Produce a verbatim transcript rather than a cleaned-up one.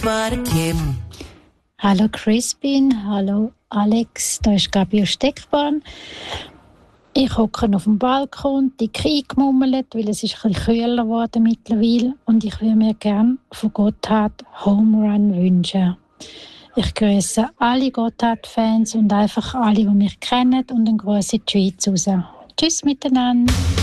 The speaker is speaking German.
Hallo Crispin, hallo Alex, da ist Gabi aus Steckbahn. Ich hocke auf dem Balkon, dick eingemummelt, weil es ist ein bisschen kühler geworden mittlerweile und ich würde mir gerne von Gotthard Home Run wünschen. Ich grüße alle Gotthard-Fans und einfach alle, die mich kennen und einen Gruß in die Schweiz raus. Tschüss miteinander.